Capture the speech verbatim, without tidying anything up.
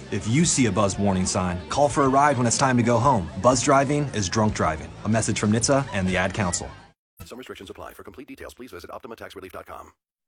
If you see a buzz warning sign, call for a ride when it's time to go home. Buzz driving is drunk driving. A message from N H T S A and the Ad Council. Some restrictions apply. For complete details, please visit Optima Tax Relief dot com.